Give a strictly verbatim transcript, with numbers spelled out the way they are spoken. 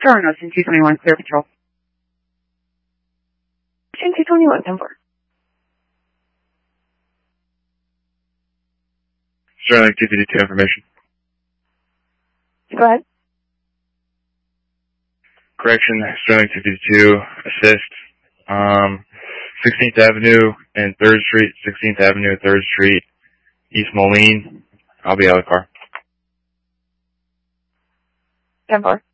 Toronto, Sin two twenty-one, clear patrol. Sin two twenty-one, ten four. Sterling two fifty-two information. Go ahead. Correction, Sterling two fifty-two, assist. Um, sixteenth Avenue and third Street, sixteenth Avenue and third Street, East Moline. I'll be out of the car. ten four.